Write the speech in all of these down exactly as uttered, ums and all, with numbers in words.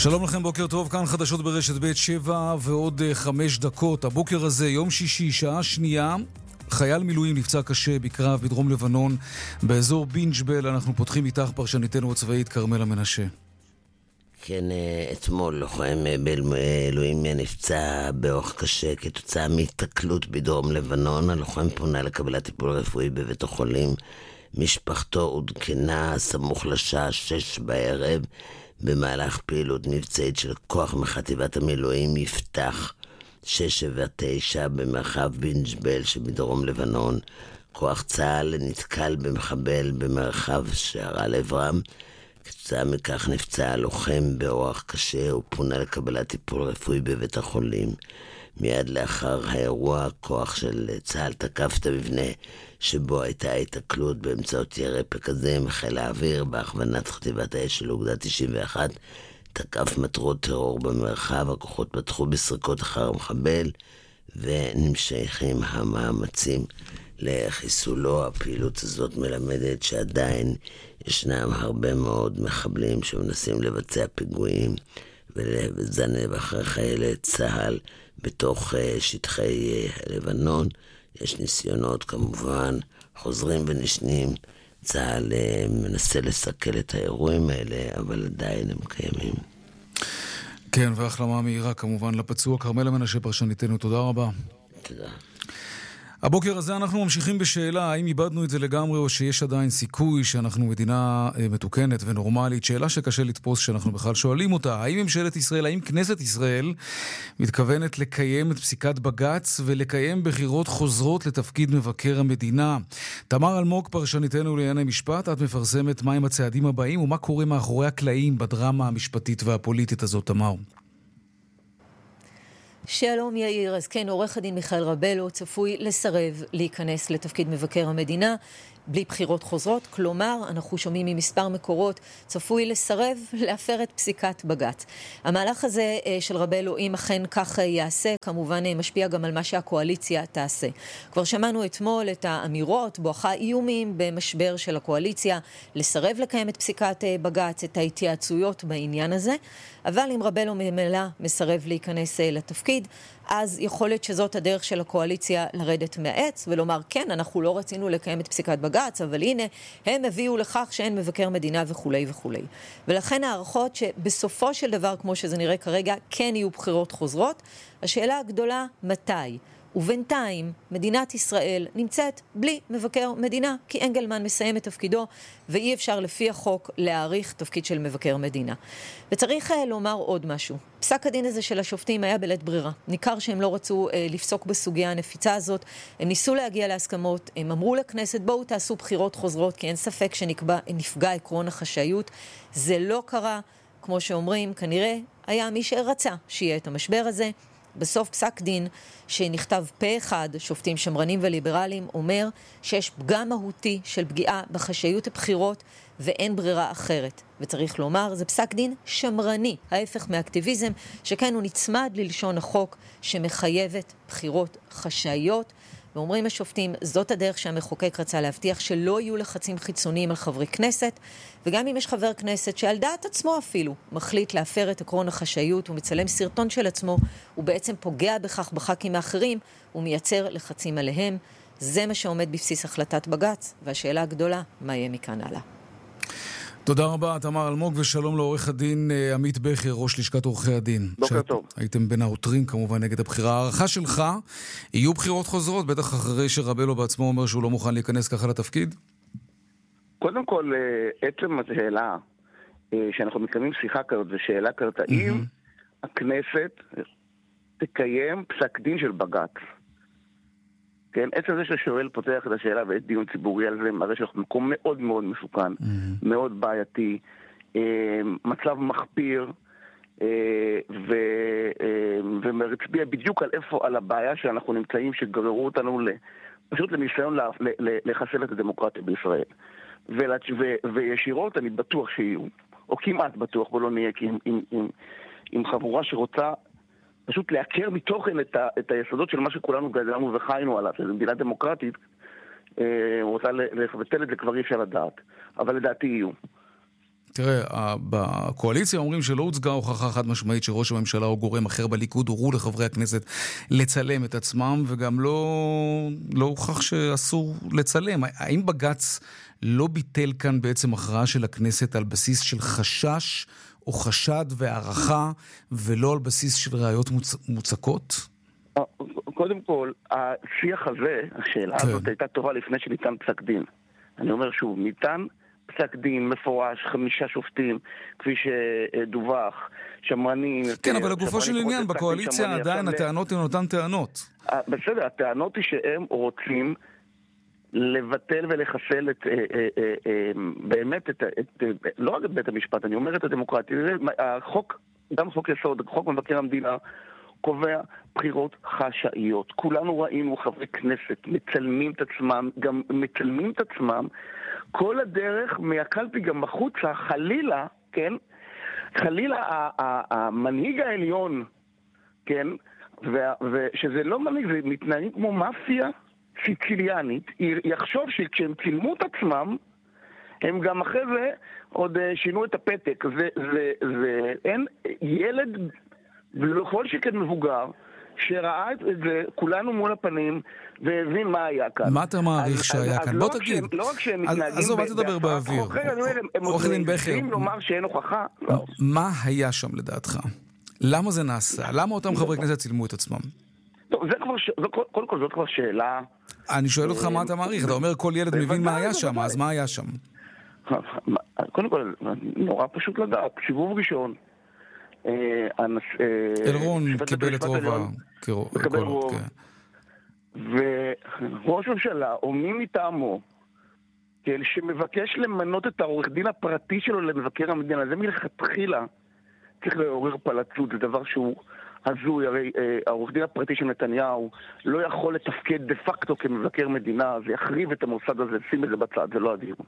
שלום לכם, בוקר טוב, כאן חדשות ברשת ב' שבע ועוד חמש דקות. הבוקר הזה, יום שישי, שעה שנייה, חייל מילואים נפצע קשה בקרב בדרום לבנון, באזור בינג'בל. אנחנו פותחים איתך פרשניתנו הצבאית כרמלה מנשה. כן, אתמול לוחם במילואים נפצע באורח קשה כתוצאה מהתקלות בדרום לבנון. הלוחם פונה לקבלת טיפול רפואי בבית החולים. משפחתו עודכנה סמוך לשעה שש בערב במהלך פעילות מבצעית של כוח מחטיבת המילואים יפתח שש שבע תשע במרחב בינג'בל שבדרום לבנון. כוח צה"ל נתקל במחבל במרחב שירה לעברם. כתוצאה מכך נפצע הלוחם באורח קשה ופונה לקבלת טיפול רפואי בבית החולים. מיד לאחר האירוע, כוח של צה"ל תקף את המבנה שבו הייתה התקלות באמצעות ירי פקזים. חיל האוויר בהכוונת חטיבת האש של אוגדה תשעים ואחת תקף מטרות טרור במרחב. הכוחות פתחו בסריקות אחר המחבל ונמשכים המאמצים לחיסולו. הפעילות הזאת מלמדת שעדיין ישנם הרבה מאוד מחבלים שמנסים לבצע פיגועים ולזנב אחרי חיילי צה"ל בתוך שטחי לבנון. יש ניסיונות כמובן חוזרים ונשנים. צה"ל מנסה לסכל את האירועים האלה, אבל עדיין הם קיימים. כן, והחלמה מהירה כמובן לפצוע. כרמלה מנשה פרשניתנו, תודה רבה. תודה. הבוקר הזה אנחנו ממשיכים בשאלה האם איבדנו את זה לגמרי או שיש עדיין סיכוי שאנחנו מדינה מתוקנת ונורמלית. שאלה שקשה לתפוס שאנחנו בכלל שואלים אותה. האם ממשלת ישראל, האם כנסת ישראל מתכוונת לקיים את פסיקת בג"ץ ולקיים בחירות חוזרות לתפקיד מבקר המדינה? תמר אלמוג פרשניתנו לענייני משפט, את מפרסמת מהם הצעדים הבאים ומה קורה מאחורי הקלעים בדרמה המשפטית והפוליטית הזאת. תמר. שלום יאיר, אז כן, עורך הדין מיכאל רבלו צפוי לסרב להיכנס לתפקיד מבקר המדינה בלי בחירות חוזרות, כלומר, אנחנו שומעים ממספר מקורות, צפוי לסרב להפר את פסיקת בג"ץ. המהלך הזה של רבלו, אם אכן כך יעשה, כמובן משפיע גם על מה שהקואליציה תעשה. כבר שמענו אתמול את האמירות, בואכה איומים במשבר של הקואליציה, לסרב לקיים את פסיקת בג"ץ, את ההתייעצויות בעניין הזה, אבל אם רבלו ממילא מסרב להיכנס לתפקיד, אז יכול להיות שזאת הדרך של הקואליציה לרדת מהעץ ולומר, כן, אנחנו לא רצינו לקיים את פסיקת בג"ץ, אבל הנה, הם הביאו לכך שאין מבקר מדינה וכו' וכו'. ולכן הערכות שבסופו של דבר, כמו שזה נראה כרגע, כן יהיו בחירות חוזרות. השאלה הגדולה, מתי? ובינתיים, מדינת ישראל נמצאת בלי מבקר מדינה, כי אנגלמן מסיים את תפקידו, ואי אפשר לפי החוק להאריך תפקיד של מבקר מדינה. וצריך לומר עוד משהו. פסק הדין הזה של השופטים היה בלית ברירה. ניכר שהם לא רצו אה, לפסוק בסוגיה הנפיצה הזאת. הם ניסו להגיע להסכמות, הם אמרו לכנסת, בואו תעשו בחירות חוזרות, כי אין ספק שנפגע עקרון החשאיות. זה לא קרה, כמו שאומרים, כנראה היה מי שרצה שיהיה את המשבר הזה. בסוף פסק דין שנכתב פה אחד, שופטים שמרנים וליברליים, אומר שיש פגם מהותי של פגיעה בחשאיות הבחירות ואין ברירה אחרת. וצריך לומר, זה פסק דין שמרני, ההפך מאקטיביזם, שכן הוא נצמד ללשון החוק שמחייבת בחירות חשאיות. ואומרים השופטים, זאת הדרך שהמחוקק רצה להבטיח שלא יהיו לחצים חיצוניים על חברי כנסת, וגם אם יש חבר כנסת שעל דעת עצמו אפילו מחליט להפר את עקרון החשאיות, הוא מצלם סרטון של עצמו, הוא בעצם פוגע בכך בח"כים האחרים, הוא מייצר לחצים עליהם. זה מה שעומד בבסיס החלטת בג"ץ, והשאלה הגדולה, מה יהיה מכאן הלאה? תודה רבה, תמר אלמוג, ושלום לעורך הדין עמית בכר, ראש לשכת עורכי הדין. בוקר טוב. הייתם בין העותרים כמובן נגד הבחירה. הערכה שלך, יהיו בחירות חוזרות, בטח אחרי שרבלו בעצמו אומר שהוא לא מוכן להיכנס ככה לתפקיד? קודם כל, עצם השאלה שאנחנו מקיימים שיחה כזאת, ושאלה כזאת, האם הכנסת תקיים פסק דין של בג"ץ? כן, עצם זה ששואל פותח את השאלה ויש דיון ציבורי על זה, מראה שאנחנו מקום מאוד מאוד מסוכן, mm-hmm. מאוד בעייתי, אה, מצב מחפיר, אה, ו, אה, ומצביע בדיוק על איפה, על הבעיה שאנחנו נמצאים, שגררו אותנו ל, פשוט לניסיון ל, ל, ל, לחסל את הדמוקרטיה בישראל. ו, ו, וישירות אני בטוח שיהיו, או כמעט בטוח, בוא לא נהיה, עם, עם, עם, עם חבורה שרוצה פשוט להכיר מתוכן את, ה, את היסודות של מה שכולנו גדלנו וחיינו עליו, שזו מדינה דמוקרטית, אה, רוצה לבטל את זה כבר אי אפשר לדעת, אבל לדעתי יהיו. תראה, בקואליציה אומרים שלא הוצגה הוכחה חד משמעית שראש הממשלה או גורם אחר בליכוד הורו לחברי הכנסת לצלם את עצמם, וגם לא, לא הוכח שאסור לצלם. האם בג"ץ לא ביטל כאן בעצם הכרעה של הכנסת על בסיס של חשש או חשד והערכה, ולא על בסיס של ראיות מוצ... מוצקות? קודם כל, השיח הזה, השאלה כן. הזאת הייתה טובה לפני שניתן פסק דין. אני אומר שוב, ניתן פסק דין מפורש, חמישה שופטים, כפי שדווח, שמרנים... כן, אבל לגופו של עניין, בקואליציה עדיין הטענות הן אותן טענות. בסדר, הטענות היא שהם רוצים לבטל ולחסל את, באמת, לא רק את בית המשפט, אני אומר את הדמוקרטיה. החוק, גם חוק יסוד, חוק מבקר המדינה, קובע בחירות חשאיות. כולנו ראינו חברי כנסת מצלמים את עצמם, גם מצלמים את עצמם, כל הדרך מהקלפי גם בחוצה, חלילה, כן? חלילה המנהיג העליון, כן? ושזה לא מנהיג, זה מתנהגים כמו מאפיה סיציליאנית, יחשוב שכשהם צילמו את עצמם, הם גם אחרי זה עוד שינו את הפתק. זה, זה, זה, אין ילד ולכל שכן מבוגר שראה את זה כולנו מול הפנים והבין מה היה כאן. מה אתה מעריך שהיה כאן? בוא תגיד. לא רק שהם מתנהגים... עזוב, אל תדבר באוויר. הם רוצים לומר שאין הוכחה. מה היה שם לדעתך? למה זה נעשה? למה אותם חברי כנסת צילמו את עצמם? קודם כל זאת כבר שאלה... אני שואל אותך מה אתה מעריך. אתה אומר כל ילד מבין מה היה שם, אז מה היה שם? קודם כל, נורא פשוט לדעת. סיבוב ראשון. אלרון קיבל את רוב הקולות. וראש ממשלה או מי מטעמו שמבקש למנות את העורך דין הפרטי שלו למבקר המדינה, זה מלכתחילה צריך לעורר פלצות. זה דבר שהוא הזוי. הרי העורך דין הפרטי של נתניהו לא יכול לתפקד דה פקטו כמבקר מדינה, זה יחריב את המוסד הזה, שים את זה בצד, זה לא הדיון.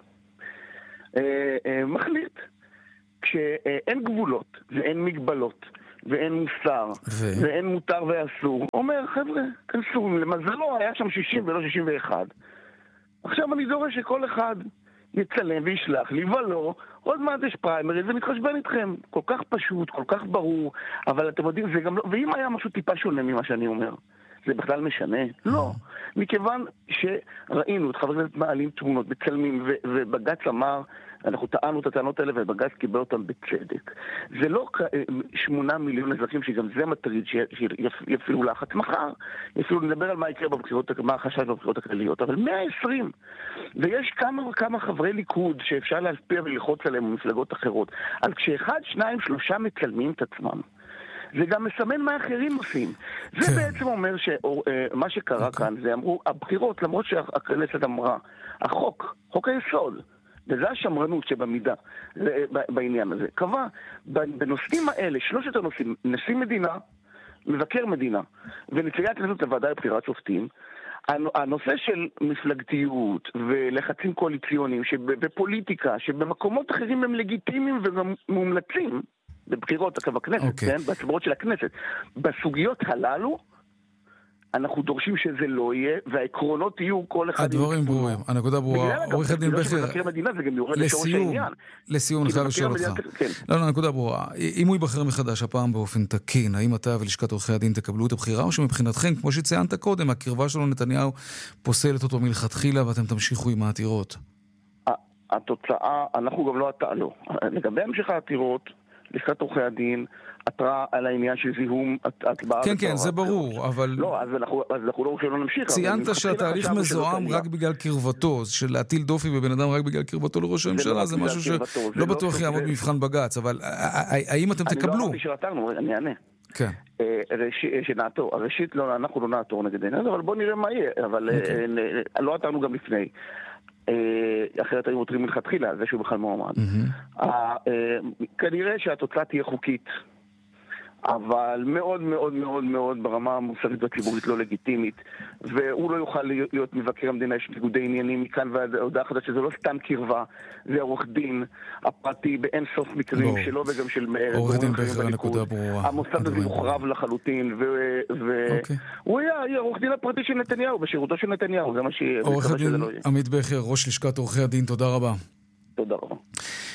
מחליט כשאין גבולות ואין מגבלות ואין מוסר ו... ואין מותר ואסור, אומר, חבר'ה, כנסו, למזלו היה שם שישים ולא שישים ואחת. עכשיו אני דורש שכל אחד יצלם וישלח לי, ולא, עוד מעט יש פריימריז ונתחשבן איתכם. כל כך פשוט, כל כך ברור, אבל אתם יודעים, זה גם לא... ואם היה משהו טיפה שונה ממה שאני אומר, זה בכלל משנה? לא. מכיוון שראינו את חברי הכנסת מעלים תמונות, בצלמים, ו... ובג"ץ אמר, אנחנו טענו את הטענות האלה ובג"ץ קיבל אותם בצדק. זה לא שמונה מיליון אזרחים שגם זה מטריד שיפעילו לחץ מחר, יפעילו לדבר על מה יקרה בבחירות, מה החשש בבחירות הכלליות, אבל מאה ועשרים, ויש כמה וכמה חברי ליכוד שאפשר להשפיע וללחוץ עליהם במפלגות אחרות, אז כשאחד, שניים, שלושה מצלמים את עצמם, זה גם מסמן מה אחרים עושים. זה בעצם אומר שמה שקרה כאן, זה אמרו, הבחירות, למרות שהכנסת אמרה, החוק, חוק היסוד, וזה השמרנות שבמידה בעניין הזה. קבע, בנושאים האלה, שלושת הנושאים, נשיא מדינה, מבקר מדינה, ונציגי הכנסת לוועדה לבחירת שופטים, הנושא של מפלגתיות ולחצים קואליציוניים בפוליטיקה, שבמקומות אחרים הם לגיטימיים וגם מומלצים, בבחירות בכנסת, כן? בהצבעות של הכנסת. בסוגיות הללו, אנחנו דורשים שזה לא יהיה, והעקרונות יהיו כל אחד... הדברים ברורים, הנקודה ברורה. עורך הדין בכר, לסיום אני חייב לשאול אותך. לא, לא, הנקודה ברורה. אם הוא ייבחר מחדש הפעם באופן תקין, האם אתה ולשכת עורכי הדין תקבלו את הבחירה, או שמבחינתכם, כמו שציינת קודם, הקרבה שלו נתניהו פוסלת אותו מלכתחילה, ואתם תמשיכו עם העתירות? התוצאה, אנחנו גם לא עתרנו. לגבי המשך העתירות, לשכת עורכי הדין עתרה על העניין של זיהום הצבעה. כן, כן, זה ברור, אבל... לא, אז אנחנו לא רוצים לא נמשיך. ציינת שהתהליך מזוהם רק בגלל קרבתו, של להטיל דופי בבן אדם רק בגלל קרבתו לראש הממשלה, זה משהו שלא בטוח יעמוד במבחן בג"ץ, אבל האם אתם תקבלו? אני לא אמרתי שעתרנו, אני אענה. כן. שנעתור, הראשית, אנחנו לא נעתור נגדנו, אבל בוא נראה מה יהיה, אבל לא עתרנו גם לפני. אחרת היו מותרים מלכתחילה, זה שהוא בכלל מועמד. כנראה שהתוצאה תהיה חוקית, אבל מאוד מאוד מאוד מאוד ברמה המוסרית והציבורית לא לגיטימית, והוא לא יוכל להיות מבקר המדינה. יש ניגודי עניינים מכאן ועד הודעה חדשה, שזה לא סתם קרבה, זה עורך דין הפרטי באין סוף מקרים שלו וגם של עורך דין בכר, הנקודה ברורה. המוסד הזה מוחרב לחלוטין, והוא יהיה עורך דין הפרטי של נתניהו, בשירותו של נתניהו, זה מה שיהיה. עורך דין עמית בכר, ראש לשכת עורכי הדין, תודה רבה. תודה רבה.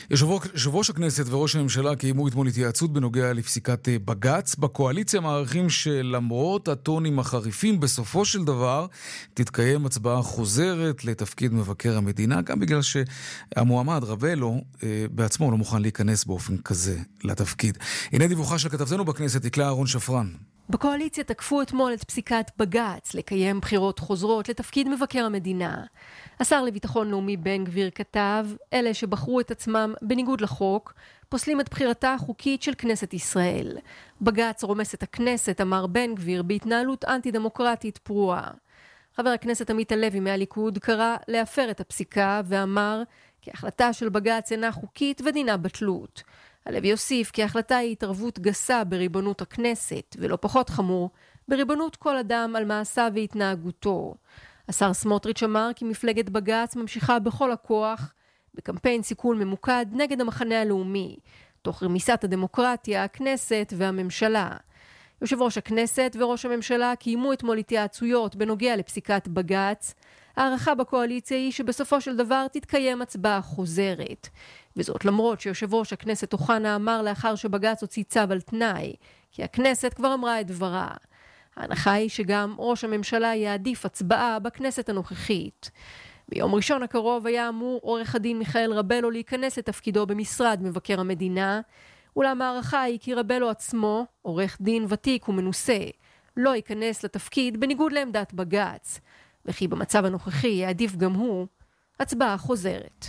יושב ראש הכנסת וראש הממשלה קיימו אתמול התייעצות בנוגע לפסיקת בג"ץ. בקואליציה מעריכים שלמרות הטונים החריפים, בסופו של דבר תתקיים הצבעה חוזרת לתפקיד מבקר המדינה, גם בגלל שהמועמד רבלו בעצמו לא מוכן להיכנס באופן כזה לתפקיד. הנה דיווחה של כתבתנו בכנסת, דקלה אהרון שפרן. בקואליציה תקפו אתמול את פסיקת בג"ץ לקיים בחירות חוזרות לתפקיד מבקר המדינה. השר לביטחון לאומי בן גביר כתב, אלה שבחרו את עצמם בניגוד לחוק, פוסלים את בחירתה החוקית של כנסת ישראל. בג"ץ רומס את הכנסת, אמר בן גביר, בהתנהלות אנטי-דמוקרטית פרועה. חבר הכנסת עמית הלוי מהליכוד קרא להפר את הפסיקה ואמר כי ההחלטה של בג"ץ אינה חוקית ודינה בטלות. הלוי הוסיף כי ההחלטה היא התערבות גסה בריבונות הכנסת, ולא פחות חמור, בריבונות כל אדם על מעשיו והתנהגותו. השר סמוטריץ' אמר כי מפלגת בג"ץ ממשיכה בכל הכוח בקמפיין סיכול ממוקד נגד המחנה הלאומי, תוך רמיסת הדמוקרטיה, הכנסת והממשלה. יושב ראש הכנסת וראש הממשלה קיימו אתמול התייעצויות בנוגע לפסיקת בג"ץ. הערכה בקואליציה היא שבסופו של דבר תתקיים הצבעה חוזרת. וזאת למרות שיושב ראש הכנסת אוחנה אמר לאחר שבג"ץ הוציא צו על תנאי, כי הכנסת כבר אמרה את דברה. ההנחה היא שגם ראש הממשלה יעדיף הצבעה בכנסת הנוכחית. ביום ראשון הקרוב היה אמור עורך הדין מיכאל רבלו להיכנס לתפקידו במשרד מבקר המדינה, אולם הערכה היא כי רבלו עצמו, עורך דין ותיק ומנוסה, לא ייכנס לתפקיד בניגוד לעמדת בג"ץ, וכי במצב הנוכחי יעדיף גם הוא הצבעה חוזרת.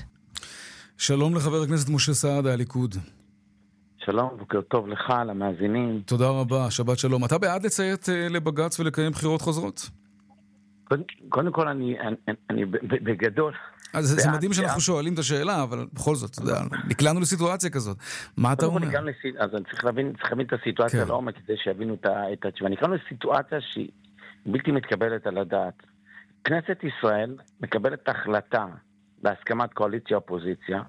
שלום לחבר הכנסת משה סעדה, הליכוד. שלום, בוקר טוב לך, למאזינים. תודה רבה, שבת שלום. אתה בעד לציית לבג"ץ ולקיים בחירות חוזרות? קודם, קודם כל, אני, אני, אני בגדול... אז זה, זה מדהים שאנחנו שואלים את השאלה, אבל בכל זאת, אתה יודע, נקלענו לסיטואציה כזאת. מה אתה אומר? לסיט... אז אני צריך להבין, צריך להבין את הסיטואציה לעומק, כדי שיבינו את התשובה. נקלענו לסיטואציה שהיא בלתי מתקבלת על הדעת. כנסת ישראל מקבלת החלטה בהסכמת קואליציה-אופוזיציה,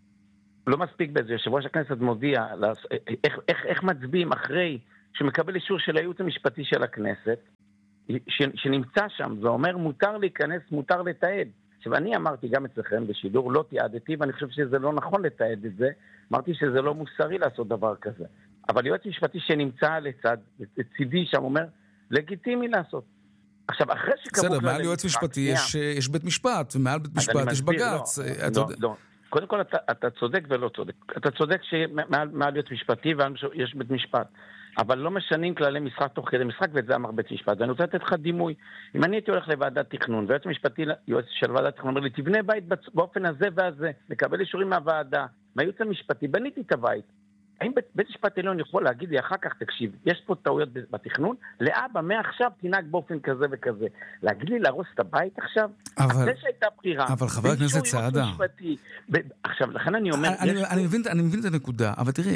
לא מספיק בזה, יושב ראש הכנסת מודיע איך, איך, איך מצביעים אחרי שמקבל אישור של הייעוץ המשפטי של הכנסת, ש, שנמצא שם ואומר מותר להיכנס, מותר לתעד. עכשיו אני אמרתי גם אצלכם בשידור, לא תיעדתי, ואני חושב שזה לא נכון לתעד את זה, אמרתי שזה לא מוסרי לעשות דבר כזה. אבל יועץ משפטי שנמצא לצד, לצידי שם אומר, לגיטימי לעשות. עכשיו, אחרי שקבעו... בסדר, מעל יועץ משפטי יש, יש בית משפט, ומעל בית משפט יש בג"ץ. לא, לא, לא. קודם כל, אתה, אתה צודק ולא צודק. אתה צודק שמעל מעל יועץ משפטי ויש בית משפט. אבל לא משנים כללי משחק תוך כדי משחק, ואת זה אמר בית משפט. ואני רוצה לתת לך דימוי. אם אני הייתי הולך לוועדת תכנון, ויועץ משפטי, יועץ של ועדת תכנון, אומר לי, תבנה בית באופן הזה והזה, לקבל אישורים מהוועדה, מהייעוץ המשפטי, בניתי את הבית. האם בית, בית משפט עליון יכול להגיד לי אחר כך, תקשיב, יש פה טעויות בתכנון, לאבא, מעכשיו תנהג באופן כזה וכזה. להגיד לי להרוס את הבית עכשיו? אבל, אחרי שהייתה בחירה. אבל חבר הכנסת סעדה. ב... עכשיו, לכן אני אומר... אני, יש... אני, מבין, אני מבין את הנקודה, אבל תראה,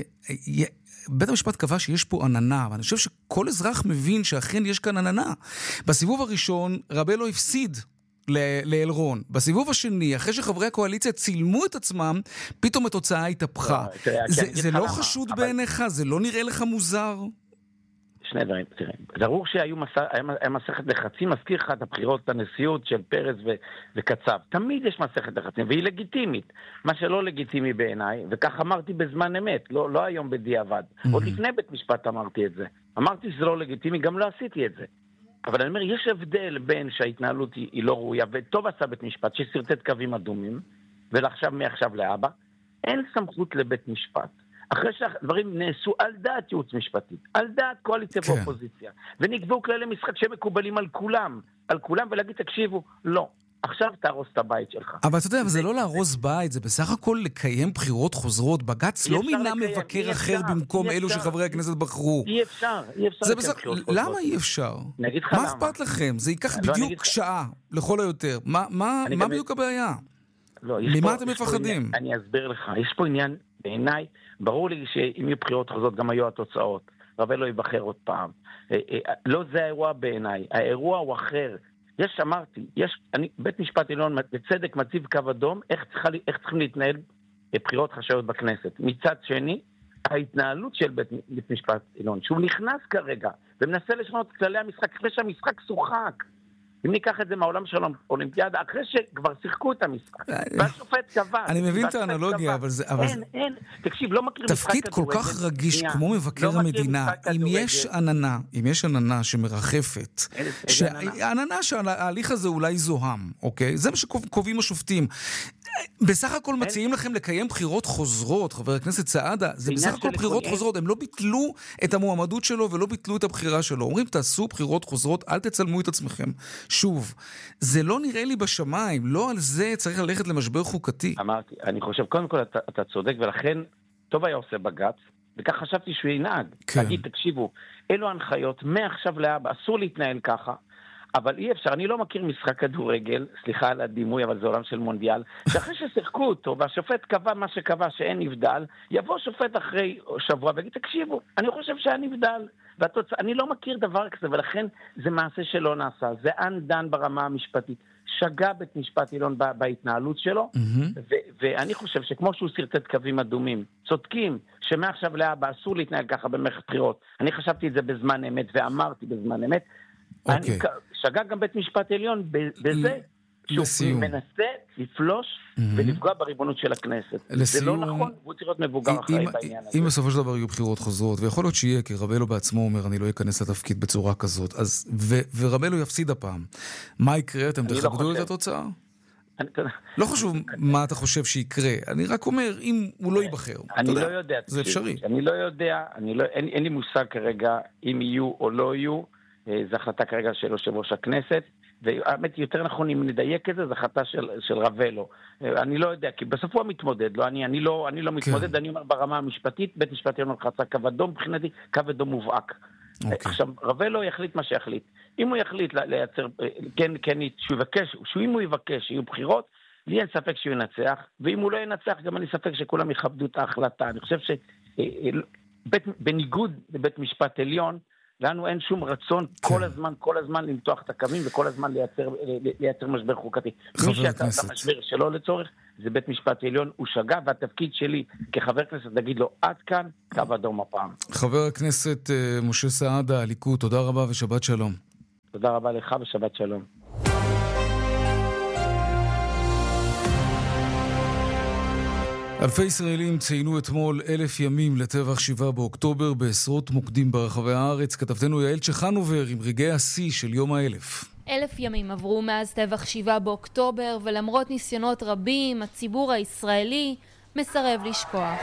בית המשפט קבע שיש פה עננה, ואני חושב שכל אזרח מבין שאכן יש כאן עננה. בסיבוב הראשון, רבלו הפסיד לאלרון. בסיבוב השני, אחרי שחברי הקואליציה צילמו את עצמם, פתאום התוצאה התהפכה. זה לא חשוד בעיניך? זה לא נראה לך מוזר? שני דברים, תראה. ברור שהיו מסכת לחצים, מזכיר לך את הבחירות לנשיאות של פרס וקצב. תמיד יש מסכת לחצים, והיא לגיטימית. מה שלא לגיטימי בעיניי, וכך אמרתי בזמן אמת, לא היום בדיעבד. עוד לפני בית משפט אמרתי את זה. אמרתי שזה לא לגיטימי, גם לא עשיתי את זה. אבל אני אומר, יש הבדל בין שההתנהלות היא, היא לא ראויה, וטוב עשה בית משפט שסרטט קווים אדומים, ולעכשיו מעכשיו לאבא, אין סמכות לבית משפט. אחרי שהדברים נעשו על דעת ייעוץ משפטי, על דעת קואליציה כן. ואופוזיציה, ונקבעו כללי משחק שמקובלים על כולם, על כולם, ולהגיד, תקשיבו, לא. עכשיו תהרוס את הבית שלך. אבל אתה יודע, זה לא להרוס בית, זה בסך הכל לקיים בחירות חוזרות. בג"ץ לא מינה מבקר אחר במקום אלו שחברי הכנסת בחרו. אי אפשר, אי אפשר לקיים בחירות חוזרות. למה אי אפשר? מה אכפת לכם? זה ייקח בדיוק שעה, לכל היותר. מה בדיוק הבעיה? ממה אתם מפחדים? אני אסביר לך. יש פה עניין, בעיניי, ברור לי שאם יהיו בחירות חוזרות, גם היו התוצאות. רבי לא ייבחר עוד פעם. לא זה האירוע בעיניי. האירוע הוא אחר. יש, אמרתי, יש, אני, בית משפט עליון בצדק מציב קו אדום, איך, צריכה, איך צריכים להתנהל בחירות חשאיות בכנסת. מצד שני, ההתנהלות של בית, בית משפט עליון, שהוא נכנס כרגע, ומנסה לשנות כללי המשחק, אחרי שהמשחק שוחק, אם ניקח את זה מהעולם של האולימפיאדה, אחרי שכבר שיחקו את המשחק, והשופט קבע. אני מבין את האנלוגיה, אבל זה... אין, אין, תקשיב, לא מכיר משחק כדורגל. תפקיד כל כך רגיש כמו מבקר המדינה, אם יש עננה, אם יש עננה שמרחפת, העננה שההליך הזה אולי זוהם, אוקיי? זה מה שקובעים השופטים. בסך הכל מציעים לכם לקיים בחירות חוזרות, חבר הכנסת סעדה, זה בסך הכל בחירות חוזרות, הם לא ביטלו את המועמדות שלו ולא ביטלו את הבחירה שלו. אומרים, תעשו בחירות חוזרות, אל תצלמו את עצמכם. שוב, זה לא נראה לי בשמיים, לא על זה צריך ללכת למשבר חוקתי. אמרתי, אני חושב, קודם כל אתה, אתה צודק, ולכן טוב היה עושה בג"ץ, וכך חשבתי שהוא ינהג. כן. להגיד, תקשיבו, אלו הנחיות, מעכשיו להבא, אסור להתנהל ככה, אבל אי אפשר, אני לא מכיר משחק כדורגל, סליחה על הדימוי, אבל זה עולם של מונדיאל, שאחרי ששיחקו אותו, והשופט קבע מה שקבע שאין נבדל, יבוא שופט אחרי שבוע ויגיד, תקשיבו, אני חושב שהיה נבדל, והתוצאה, אני לא מכיר דבר כזה, ולכן זה מעשה שלא נעשה, זה אנדן ברמה המשפטית, שגה בית משפט עליון בהתנהלות שלו, mm-hmm. ו- ואני חושב שכמו שהוא סרטט קווים אדומים, צודקים שמעכשיו להבא אסור להתנהל ככה במערכת בחירות, אני חשבתי את זה בזמן אמת, ואמרתי בזמן אמת, אני שגה גם בית משפט עליון בזה שהוא מנסה לפלוש ולפגוע בריבונות של הכנסת. זה לא נכון, הוא צריך להיות מבוגר אחרי בעניין הזה. אם בסופו של דבר יהיו בחירות חוזרות, ויכול להיות שיהיה, כי רבלו בעצמו אומר, אני לא אכנס לתפקיד בצורה כזאת, ורבלו יפסיד הפעם. מה יקרה? אתם תכבדו את התוצאה? לא חשוב מה אתה חושב שיקרה, אני רק אומר, אם הוא לא ייבחר, אני לא יודע. זה אפשרי. אני לא יודע, אין לי מושג כרגע אם יהיו או לא יהיו, זו החלטה כרגע של יושב ראש הכנסת, והאמת יותר נכון אם נדייק את זה, זו החלטה של, של רבלו. אני לא יודע, כי בסוף הוא המתמודד, לא, אני, אני לא, אני לא מתמודד, כן. אני אומר ברמה המשפטית, בית משפט יאמר חצה קו אדום, מבחינתי קו אדום מובהק. Okay. עכשיו, רבלו יחליט מה שיחליט. אם הוא יחליט לייצר, כן, כן, שהוא יבקש, שאם הוא יבקש שיהיו בחירות, לי אין ספק שהוא ינצח, ואם הוא לא ינצח, גם אני ספק שכולם יכבדו את ההחלטה. אני חושב שבניגוד לבית משפט עליון, לנו אין שום רצון כן. כל הזמן, כל הזמן למתוח את הקווים וכל הזמן לייצר, לייצר משבר חוקתי. מי שאתה את המשבר שלו לצורך, זה בית משפט עליון, הוא שגה, והתפקיד שלי כחבר כנסת להגיד לו, עד כאן, קו אדום הפעם. חבר הכנסת משה סעדה, הליכוד, תודה רבה ושבת שלום. תודה רבה לך ושבת שלום. אלפי ישראלים ציינו אתמול אלף ימים לטבח שבעה באוקטובר בעשרות מוקדים ברחבי הארץ. כתבתנו יעל צ'חנובר עם רגעי השיא של יום האלף. אלף ימים עברו מאז טבח שבעה באוקטובר, ולמרות ניסיונות רבים, הציבור הישראלי מסרב לשכוח.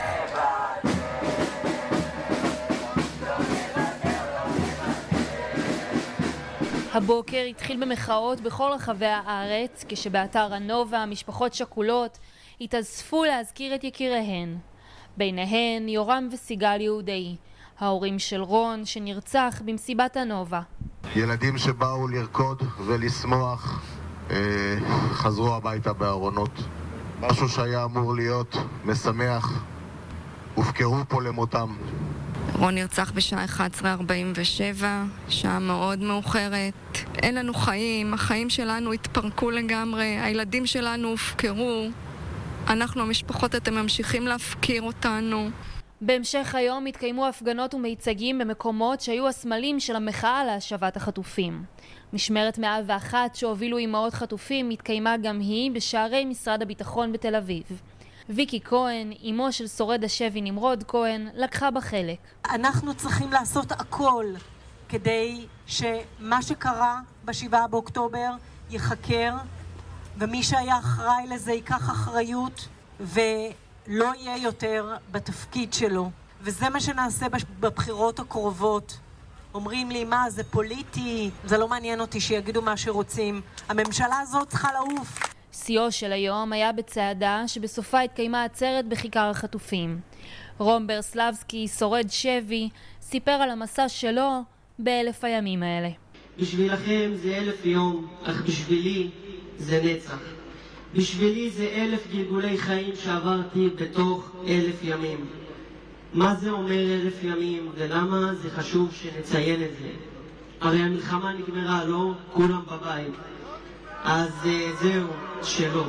הבוקר התחיל במחאות בכל רחבי הארץ, כשבאתר הנובה משפחות שכולות התאספו להזכיר את יקיריהן. ביניהן יורם וסיגל יהודאי, ההורים של רון שנרצח במסיבת הנובה. ילדים שבאו לרקוד ולשמוח אה, חזרו הביתה בארונות. משהו שהיה אמור להיות משמח, הופקרו פה למותם. רון נרצח בשעה אחת עשרה ארבעים ושבע, שעה מאוד מאוחרת. אין לנו חיים, החיים שלנו התפרקו לגמרי, הילדים שלנו הופקרו. אנחנו המשפחות, אתם ממשיכים להפקיר אותנו. בהמשך היום התקיימו הפגנות ומיצגים במקומות שהיו הסמלים של המחאה להשבת החטופים. משמרת מאה ואחת שהובילו אימהות חטופים התקיימה גם היא בשערי משרד הביטחון בתל אביב. ויקי כהן, אימו של שורד השבי נמרוד כהן, לקחה בה חלק. אנחנו צריכים לעשות הכל כדי שמה שקרה בשבעה באוקטובר יחקר, ומי שהיה אחראי לזה ייקח אחריות ולא יהיה יותר בתפקיד שלו. וזה מה שנעשה בבחירות הקרובות. אומרים לי, מה, זה פוליטי, זה לא מעניין אותי שיגידו מה שרוצים. הממשלה הזאת צריכה לעוף. שיאו של היום היה בצעדה שבסופה התקיימה עצרת בכיכר החטופים. רום ברסלבסקי, שורד שבי, סיפר על המסע שלו באלף הימים האלה. בשבילכם זה אלף יום, אך בשבילי זה נצח. בשבילי זה אלף גלגולי חיים שעברתי בתוך אלף ימים. מה זה אומר אלף ימים ולמה זה חשוב שנציין את זה? הרי המלחמה נגמרה, לא כולם בבית. אז זהו, שלא.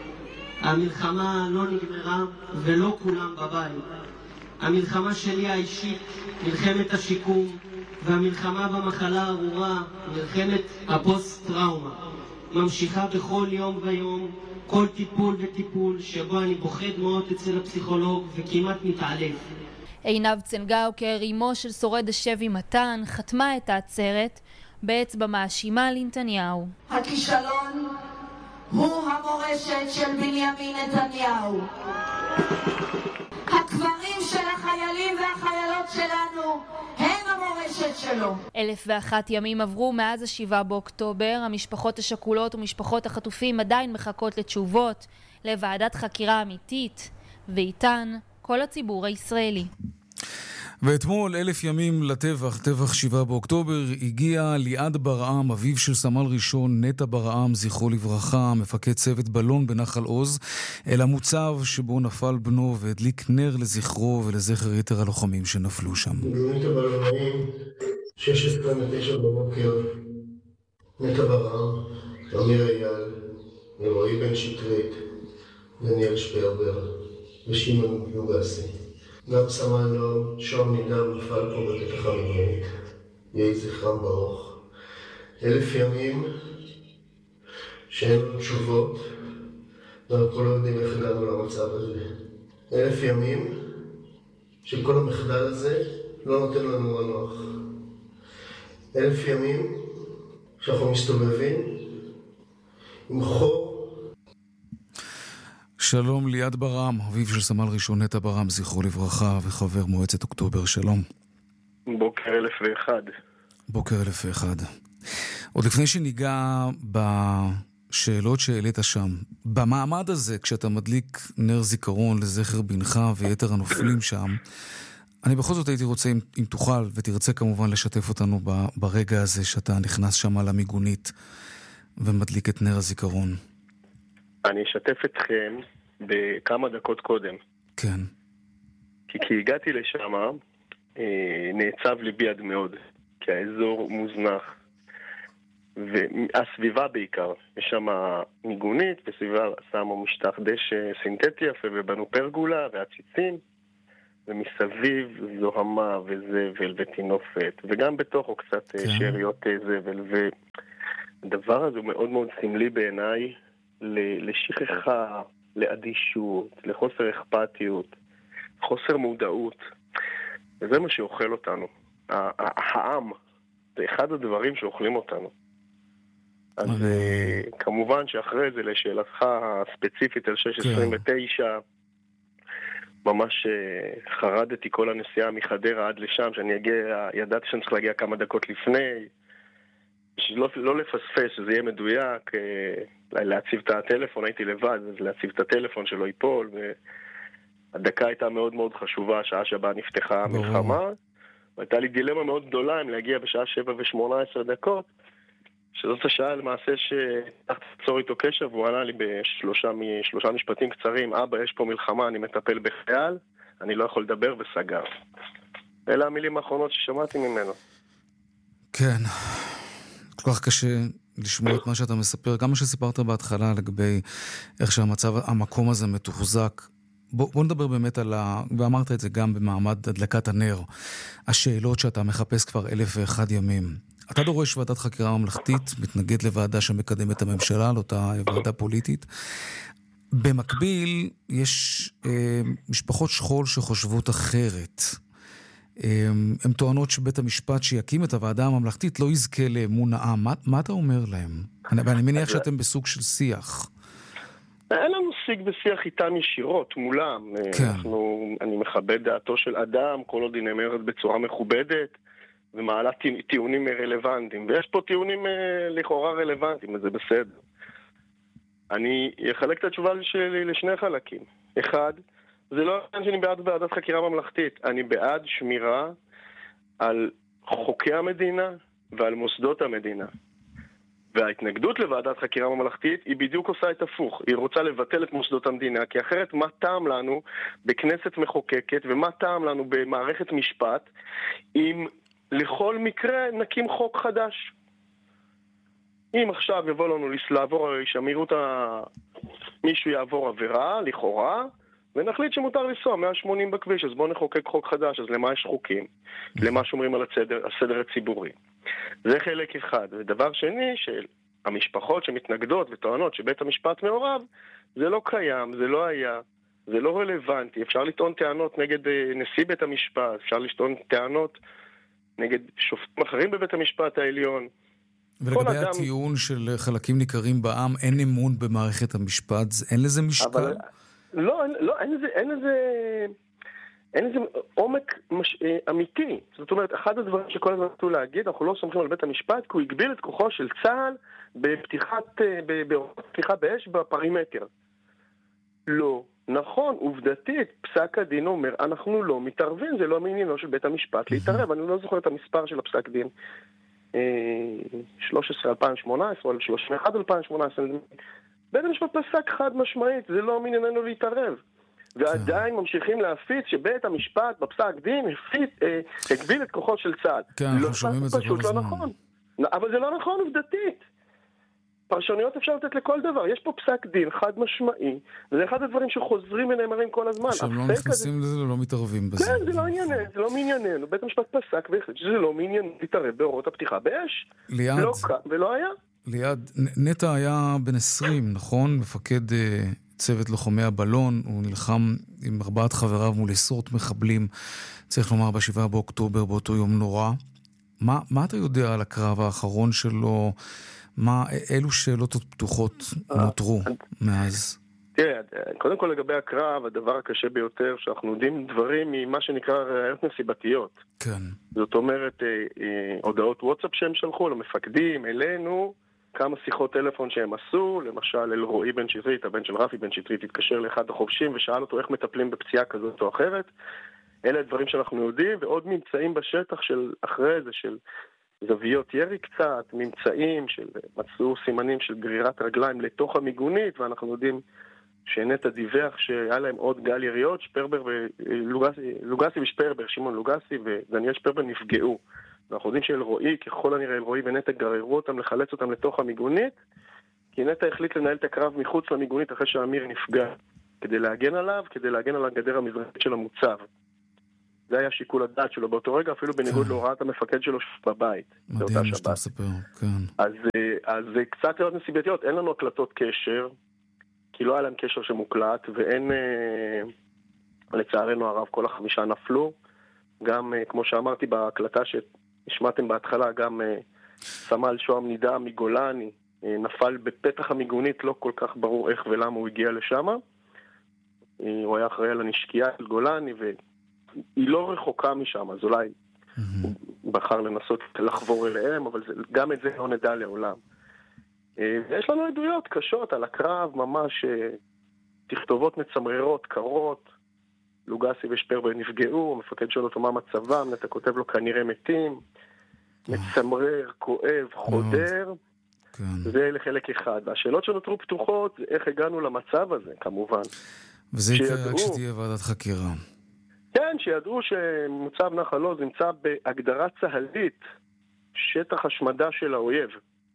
המלחמה לא נגמרה ולא כולם בבית. המלחמה שלי האישית, מלחמת השיקום, והמלחמה במחלה הארורה, מלחמת הפוסט-טראומה, ממשיכה בכל יום ויום, כל טיפול וטיפול שבו אני בוחד מאוד אצל הפסיכולוג וכמעט מתעלף. עינב צנגאוקר, אמו של שורד השבי מתן, חתמה את העצרת באצבע מאשימה לנתניהו. הכישלון הוא המורשת של בנימין נתניהו. הקברים של החיילים והחיילות שלנו הם המורשת שלו. אלף ואחת ימים עברו מאז השבעה באוקטובר. המשפחות השכולות ומשפחות החטופים עדיין מחכות לתשובות, לוועדת חקירה אמיתית, ואיתן כל הציבור הישראלי. ואתמול, אלף ימים לטבח, טבח שבעה באוקטובר, הגיע ליעד ברעם, אביו של סמל ראשון נטע ברעם, זכרו לברכה, מפקד צוות בלון בנחל עוז, אל המוצב שבו נפל בנו והדליק נר לזכרו ולזכר יתר הלוחמים שנפלו שם. נטע בלונאים, שש עשרה ותשע בבוקר, נטע ברעם, אמיר אייל, ורועי בן שטרית, דניאל שפרבר ושמעון יוגסי. גם סמל לו, שום נידם נפל פה בפתח המדרנית. יהי זכרם ברוך. אלף ימים שאין לנו תשובות, ואנחנו לא יודעים איך הגענו למצב הזה. אלף ימים שכל המחדל הזה לא נותן לנו מנוח. אלף ימים שאנחנו מסתובבים עם חור. שלום ליעד ברעם, אביו של סמל ראשון נטע ברעם, זכרו לברכה, וחבר מועצת אוקטובר, שלום. בוקר אלף ואחד. בוקר אלף ואחד. עוד לפני שניגע בשאלות שהעלית שם, במעמד הזה, כשאתה מדליק נר זיכרון לזכר בנך ויתר הנופלים שם, אני בכל זאת הייתי רוצה, אם, אם תוכל ותרצה כמובן לשתף אותנו ברגע הזה שאתה נכנס שם על המיגונית ומדליק את נר הזיכרון. אני אשתף אתכם בכמה דקות קודם. כן. כי כי הגעתי לשם, אה, נעצב ליבי עד מאוד, כי האזור מוזנח, והסביבה בעיקר. יש שם מיגונית, וסביבה שמו משטח דשא סינתטי יפה, ובנו פרגולה ועציצים, ומסביב זוהמה וזבל ותינופת, וגם בתוכו קצת כן. שאריות זבל, והדבר הזה הוא מאוד מאוד סמלי בעיניי, לשכחה, לאדישות, לחוסר אכפתיות, חוסר מודעות. וזה מה שאוכל אותנו. העם, זה אחד הדברים שאוכלים אותנו. אז כמובן שאחרי זה, לשאלתך הספציפית על שש עשרים ותשע, ממש חרדתי כל הנסיעה מחדרה עד לשם, שאני אגיע, ידעתי שאני צריך להגיע כמה דקות לפני, לא, לא לפספס, שזה יהיה מדויק, להציב את הטלפון, הייתי לבד, אז להציב את הטלפון שלא ייפול, והדקה הייתה מאוד מאוד חשובה, השעה שבה נפתחה המלחמה, והייתה לי דילמה מאוד גדולה אם להגיע בשעה שבע ושמונה עשרה דקות, שזאת השעה למעשה שתחת ליצור איתו קשר, והוא ענה לי בשלושה שלושה משפטים קצרים, אבא, יש פה מלחמה, אני מטפל בחייל, אני לא יכול לדבר, וסגר. אלה המילים האחרונות ששמעתי ממנו. כן. כל כך קשה לשמוע את מה שאתה מספר, גם מה שסיפרת בהתחלה לגבי איך שהמצב, המקום הזה מתוחזק. בוא, בוא נדבר באמת על ה... ואמרת את זה גם במעמד הדלקת הנר, השאלות שאתה מחפש כבר אלף ואחד ימים. אתה דורש ועדת חקירה ממלכתית, מתנגד לוועדה שמקדמת הממשלה, על אותה ועדה פוליטית. במקביל, יש אה, משפחות שכול שחושבות אחרת. הם טוענות שבית המשפט שיקים את הוועדה הממלכתית לא יזכה לאמון העם. מה, מה אתה אומר להם? ואני מניח שאתם בסוג של שיח. אין לנו שיג בשיח איתם ישירות, מולם. כן. אנחנו, אני מכבד דעתו של אדם, כל עוד היא נאמרת בצורה מכובדת, ומעלה טיעונים רלוונטיים. ויש פה טיעונים לכאורה רלוונטיים, וזה בסדר. אני אחלק את התשובה שלי לשני חלקים. אחד, זה לא עניין שאני בעד ועדת חקירה ממלכתית. אני בעד שמירה על חוקי המדינה ועל מוסדות המדינה. וההתנגדות לוועדת חקירה ממלכתית היא בדיוק עושה את הפוך. היא רוצה לבטל את מוסדות המדינה, כי אחרת מה טעם לנו בכנסת מחוקקת ומה טעם לנו במערכת משפט אם לכל מקרה נקים חוק חדש. אם עכשיו יבוא לנו לעבור, ישמירו את ה... מישהו יעבור עבירה, לכאורה, ונחליט שמותר לנסוע מאה ושמונים בכביש, אז בואו נחוקק חוק חדש, אז למה יש חוקים? למה שומרים על הסדר, הסדר הציבורי? זה חלק אחד. ודבר שני, שהמשפחות שמתנגדות וטוענות שבית המשפט מעורב, זה לא קיים, זה לא היה, זה לא רלוונטי. אפשר לטעון טענות נגד נשיא בית המשפט, אפשר לטעון טענות נגד שופטים אחרים בבית המשפט העליון. ולגבי אדם... הטיעון של חלקים ניכרים בעם, אין אמון במערכת המשפט, אין לזה משקל? אבל... לא, לא, אין לזה, אין לזה, אין לזה עומק מש... אמיתי. זאת אומרת, אחד הדברים שכל הזמן רצו להגיד, אנחנו לא סומכים על בית המשפט, כי הוא הגביל את כוחו של צה"ל בפתיחת, בפתיחה באש בפרימטר. לא. נכון, עובדתית, פסק הדין אומר, אנחנו לא מתערבים, זה לא מעניינו של בית המשפט להתערב. אני לא זוכר את המספר של הפסק דין. שלוש עשרה אלפיים שמונה עשרה או שלושים ואחת אלפיים שמונה עשרה. בית המשפט פסק חד משמעית, זה לא מענייננו להתערב. ועדיין ממשיכים להפיץ שבית המשפט בפסק דין הגביל את כוחו של צה"ל. כן, אנחנו שומעים את זה כל הזמן. אבל זה לא נכון עובדתית. פרשנויות אפשר לתת לכל דבר. יש פה פסק דין חד משמעי, וזה אחד הדברים שחוזרים ונאמרים כל הזמן. עכשיו לא נכנסים לזה ולא מתערבים בזה. כן, זה לא מעניין, זה לא מענייננו. בית המשפט פסק והחליט שזה לא מעניין להתערב בהוראות הפתיחה באש. ליד. לא קם ולא היה. ליד, נטע היה בן עשרים, נכון? מפקד צוות לוחמי הבלון, הוא נלחם עם ארבעת חבריו מול עשרות מחבלים, צריך לומר בשבעה באוקטובר, באותו יום נורא. מה, מה אתה יודע על הקרב האחרון שלו? מה, אילו שאלות פתוחות נותרו מאז? תראה, קודם כל לגבי הקרב, הדבר הקשה ביותר, שאנחנו יודעים דברים ממה שנקרא ראיות נסיבתיות. כן. זאת אומרת, הודעות וואטסאפ שהם שלחו למפקדים, אלינו, כמה שיחות טלפון שהם עשו, למשל אלרועי בן שטרית, הבן של רפי בן שטרית, התקשר לאחד החובשים ושאל אותו איך מטפלים בפציעה כזאת או אחרת. אלה הדברים שאנחנו יודעים, ועוד ממצאים בשטח של אחרי זה, של זוויות ירי קצת, ממצאים של מצאו סימנים של גרירת רגליים לתוך המיגונית, ואנחנו יודעים שנטע דיווח שהיה להם עוד גל יריות, שפרבר ולוגסי, לוגסי ושפרבר, שמעון לוגסי ודניאל שפרבר נפגעו. אנחנו יודעים שאלרועי, ככל הנראה אלרועי ונטע גררו אותם לחלץ אותם לתוך המיגונית, כי נטע החליט לנהל את הקרב מחוץ למיגונית אחרי שהאמיר נפגע, כדי להגן עליו, כדי להגן על הגדר המזרחית של המוצב. זה היה שיקול הדעת שלו באותו רגע, אפילו בניגוד להוראת המפקד שלו בבית. מדהים שאתה מספר, כן. אז, אז זה קצת ראיות נסיבתיות, אין לנו הקלטות קשר, כי לא היה להם קשר שמוקלט, ואין, לצערנו הרב, כל החמישה נפלו. גם, כמו שאמרתי בהקלטה שהשמעתם בהתחלה, גם סמל שוהם נידה מגולני, נפל בפתח המיגונית, לא כל כך ברור איך ולמה הוא הגיע לשם. הוא היה אחראי על הנשקייה של גולני, והיא לא רחוקה משם, אז אולי הוא בחר לנסות לחבור אליהם, אבל גם את זה לא נדע לעולם. ויש לנו עדויות קשות על הקרב, ממש תכתובות מצמררות, קרות, לוגסי ושפרבר נפגעו, המפקד שואל אותו מה מצבם, נטע כותב לו כנראה מתים, מצמרר, כואב, חודר, זה לחלק אחד. והשאלות שנותרו פתוחות זה איך הגענו למצב הזה, כמובן. וזה יקרה רק שתהיה ועדת חקירה. כן, שידעו שמוצב נחל עוז נמצא בהגדרה צהלית, שטח השמדה של האויב.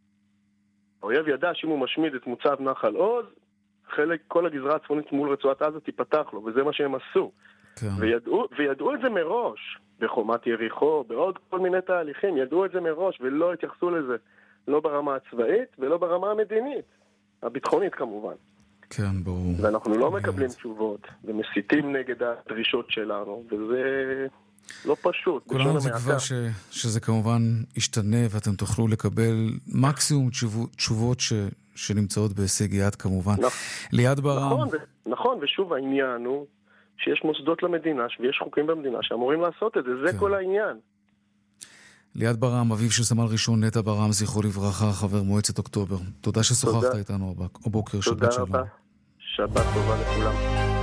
האויב ידע שאם הוא משמיד את מוצב נחל עוז, חלק, כל הגזרה הצפונית מול רצועת עזה תיפתח לו, וזה מה שהם עשו. כן. וידעו, וידעו את זה מראש, בחומת יריחו, בעוד כל מיני תהליכים, ידעו את זה מראש, ולא התייחסו לזה, לא ברמה הצבאית, ולא ברמה המדינית, הביטחונית כמובן. כן, ברור. ואנחנו לא מקבלים תשובות, ומסיתים נגד הדרישות שלנו, וזה לא פשוט. כולנו תקווה ש, שזה כמובן ישתנה, ואתם תוכלו לקבל מקסימום תשובות, תשובות ש, שנמצאות בהישג יד כמובן. נכון, ליד ברם. נכון, ו, נכון, ושוב העניין הוא שיש מוסדות למדינה, ויש חוקים במדינה שאמורים לעשות את זה, זה כן. כל העניין. ליד ברם, אביו של סמל ראשון נטע ברם, זכרו לברכה, חבר מועצת אוקטובר. תודה ששוחחת תודה. איתנו הבוקר, שבת שלום. תודה רבה. שבת טובה לכולם.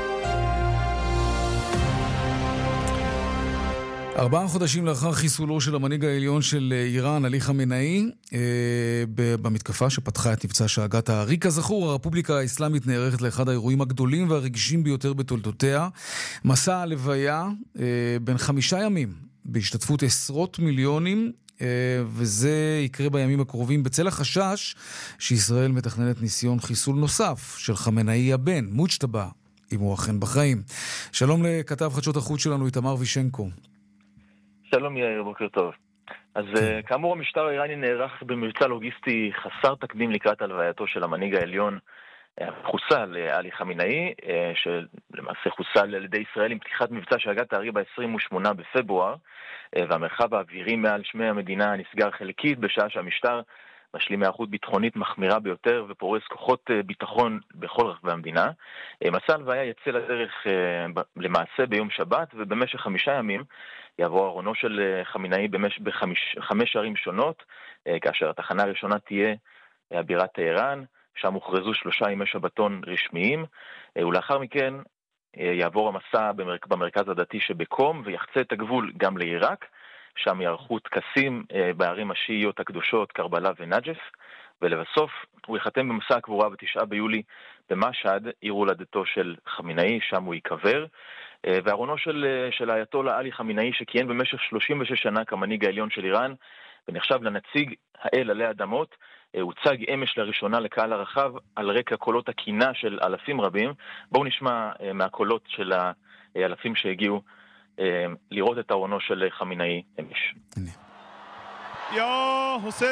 ארבעה חודשים לאחר חיסולו של המנהיג העליון של איראן, עלי חמינאי, במתקפה שפתחה את מבצע שאגת העריק. כזכור, הרפובליקה האסלאמית נערכת לאחד האירועים הגדולים והרגישים ביותר בתולדותיה. מסע הלוויה בין חמישה ימים, בהשתתפות עשרות מיליונים, וזה יקרה בימים הקרובים בצל החשש שישראל מתכננת ניסיון חיסול נוסף של חמינאי הבן, מוג'תבא אם הוא אכן בחיים. שלום לכתב חדשות החוץ שלנו, איתמר וישנקו. שלום יאיר, בוקר טוב. אז כן. כאמור, המשטר האיראני נערך במבצע לוגיסטי חסר תקדים לקראת הלווייתו של המנהיג העליון, חוסל עלי חמינאי, שלמעשה חוסל על ידי ישראל עם פתיחת מבצע שהגה תארי ב-עשרים ושמונה בפברואר, והמרחב האווירי מעל שמי המדינה נסגר חלקית בשעה שהמשטר משלים היערכות ביטחונית מחמירה ביותר ופורס כוחות ביטחון בכל רחבי המדינה. מסע הלוויה יצא לדרך למעשה ביום שבת, ובמשך חמישה ימים יעבור ארונו של חמינאי במש... בחמש... חמש ערים שונות, כאשר התחנה הראשונה תהיה בירת טהרן, שם הוכרזו שלושה ימי שבתון רשמיים, ולאחר מכן יעבור המסע במרכ... במרכז הדתי שבקום ויחצה את הגבול גם לעיראק, שם יערכו טקסים בערים השיעיות הקדושות קרבלה ונג'ף, ולבסוף הוא יחתם במסע הקבורה בתשעה ביולי במשהד, עיר הולדתו של חמינאי, שם הוא יקבר, וארונו של, של האייתולה עלי חמינאי שכיהן במשך שלושים ושש שנה כמנהיג העליון של איראן, ונחשב לנציג האל עלי אדמות, הוצג אמש לראשונה לקהל הרחב על רקע קולות הקינה של אלפים רבים. בואו נשמע מהקולות של האלפים שהגיעו לראות את ארונו של חמינאי אמש. יא חוסיין!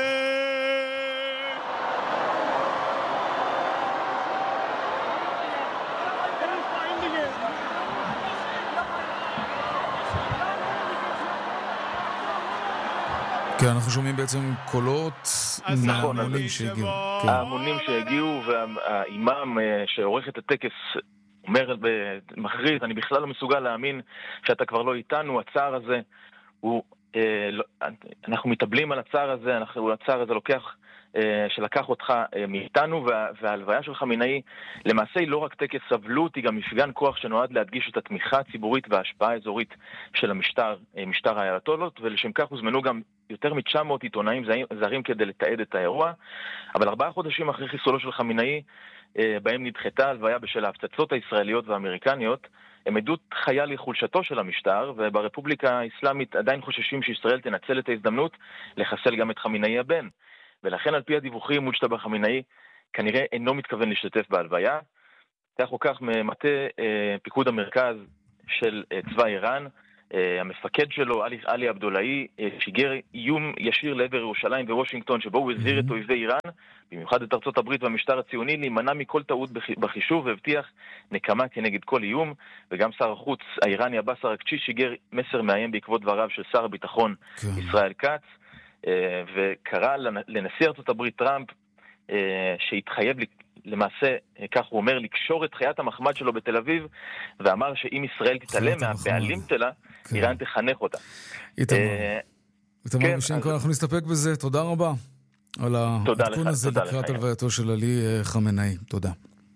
כן, אנחנו שומעים בעצם קולות מהמונים שהגיעו. ההמונים שהגיעו, והאימאם שעורך את הטקס אומר במחריד, אני בכלל לא מסוגל להאמין שאתה כבר לא איתנו, הצער הזה, הוא, אנחנו מתאבלים על הצער הזה, אנחנו, הצער הזה לוקח, שלקח אותך מאיתנו, וההלוויה של חמינאי למעשה היא לא רק טקס סבלות, היא גם מפגן כוח שנועד להדגיש את התמיכה הציבורית וההשפעה האזורית של המשטר, משטר האייתולות, ולשם כך הוזמנו גם יותר מ-תשע מאות עיתונאים זרים כדי לתעד את האירוע, אבל ארבעה חודשים אחרי חיסולו של חמינאי, בהם נדחתה הלוויה בשל ההפצצות הישראליות והאמריקניות, הם עדות חיה לחולשתו של המשטר, וברפובליקה האסלאמית עדיין חוששים שישראל תנצל את ההזדמנות לחסל גם את חמינאי הבן. ולכן על פי הדיווחים מוג'תבא חמינאי כנראה אינו מתכוון להשתתף בהלוויה. כך או כך ממטה אה, פיקוד המרכז של אה, צבא איראן, אה, המפקד שלו, עלי, עלי עבדולאי, אה, שיגר איום ישיר לעבר ירושלים ווושינגטון, שבו הוא הזהיר את אויבי איראן, במיוחד את ארצות הברית והמשטר הציוני, להימנע מכל טעות בחישוב, והבטיח נקמה כנגד כל איום. וגם שר החוץ האיראני עבאס אראגצ'י שיגר מסר מאיים בעקבות דבריו של שר הביטחון כן. ישראל כץ, וקרא לנשיא ארצות הברית טראמפ שהתחייב למעשה, כך הוא אומר, לקשור את חיית המחמד שלו בתל אביב, ואמר שאם ישראל תתעלם מהבעלים שלה, איראן תחנך אותה. איתמר וישנקו, אנחנו נסתפק בזה. תודה רבה על העדכון הזה לקראת הלווייתו של עלי חמינאי. תודה.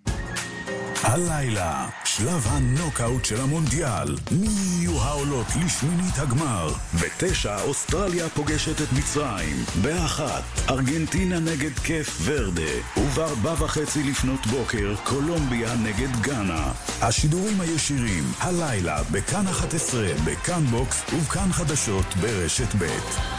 הלילה, שלב הנוקאוט של המונדיאל. מי יהיו העולות לשמינית הגמר? בתשע, אוסטרליה פוגשת את מצרים. באחת, ארגנטינה נגד קף ורדה. ובארבע וחצי לפנות בוקר, קולומביה נגד גאנה. השידורים הישירים, הלילה, בכאן אחת עשרה, בכאן בוקס ובכאן חדשות ברשת ב'.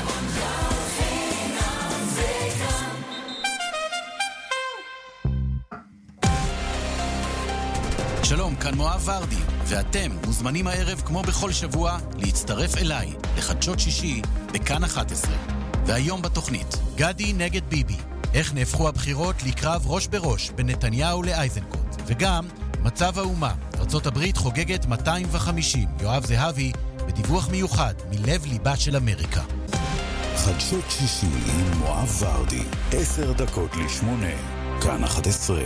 שלום, כאן מואב ורדי, ואתם מוזמנים הערב כמו בכל שבוע להצטרף אליי לחדשות שישי בכאן אחת עשרה. והיום בתוכנית, גדי נגד ביבי, איך נהפכו הבחירות לקרב ראש בראש בין נתניהו לאייזנקוט, וגם מצב האומה, ארצות הברית חוגגת מאתיים וחמישים, יואב זהבי בדיווח מיוחד מלב ליבה של אמריקה. חדשות שישי עם מואב ורדי, עשר דקות לשמונה, כאן אחת עשרה.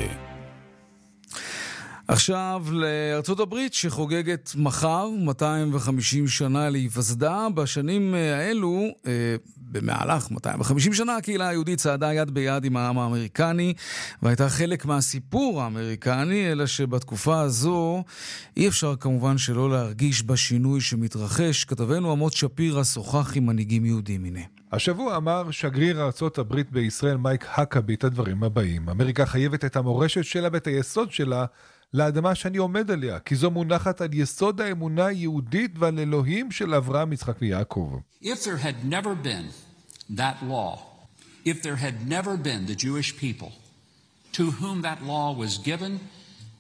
עכשיו לארצות הברית שחוגגת מחר מאתיים וחמישים שנה להיווסדה. בשנים האלו, במהלך מאתיים וחמישים שנה, הקהילה היהודית צעדה יד ביד עם העם האמריקני והייתה חלק מהסיפור האמריקני, אלא שבתקופה הזו אי אפשר כמובן שלא להרגיש בשינוי שמתרחש. כתבנו עמוד שפירא שוחח עם מנהיגים יהודים. הנה. השבוע אמר שגריר ארצות הברית בישראל מייק הקאבי את הדברים הבאים: אמריקה חייבת את המורשת שלה ואת היסוד שלה לאדמה שאני עומד עליה, כי זו מונחת על יסוד האמונה היהודית ועל אלוהים של אברהם, יצחק ויעקב. If there had never been that law, if there had never been the Jewish people to whom that law was given,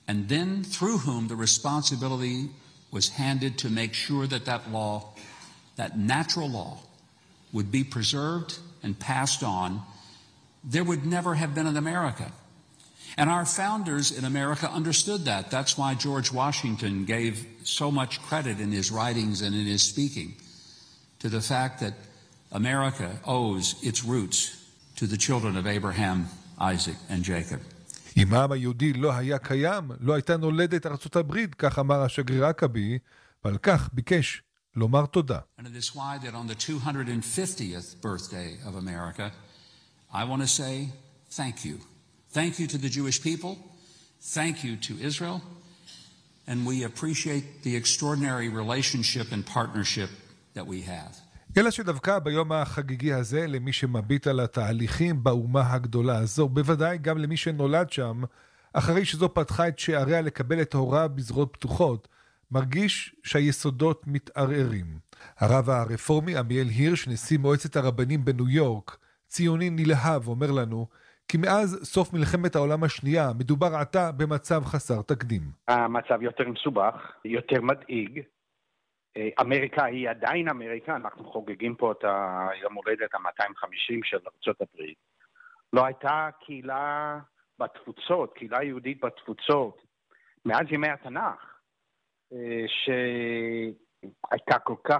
and then through whom the responsibility was handed to make sure that that law, that natural law, would be preserved and passed on, there would never have been an America. And our founders in America understood that. That's why George Washington gave so much credit in his writings and in his speaking to the fact that America owes its roots to the children of Abraham, Isaac, and Jacob. אם העם היהודי לא היה קיים, לא הייתה נולדת ארצות הברית, כך אמר השגריר הקבי, ועל כך ביקש לומר תודה. And it is why that on the two hundred fiftieth birthday of America, I want to say thank you. Thank you to the Jewish people. Thank you to Israel. And we appreciate the extraordinary relationship and partnership that we have. אלא שדווקא ביום החגיגי הזה, למי שמביט על התהליכים באומה הגדולה הזו, בוודאי גם למי שנולד שם, אחרי שזו פתחה את שעריה לקבל את הוראה בזרועות פתוחות, מרגיש שהיסודות מתערערים. הרב הרפורמי עמיאל הירש, נשיא מועצת הרבנים בניו יורק, ציוני נלהב, אומר לנו, כי מאז סוף מלחמת העולם השנייה מדובר עתה במצב חסר תקדים. המצב יותר מסובך, יותר מדאיג. אמריקה היא עדיין אמריקה, אנחנו חוגגים פה את יום הולדת ה-מאתיים וחמישים של ארצות הברית. לא הייתה קהילה בתפוצות, קהילה יהודית בתפוצות, מאז ימי התנ"ך, שהייתה כל כך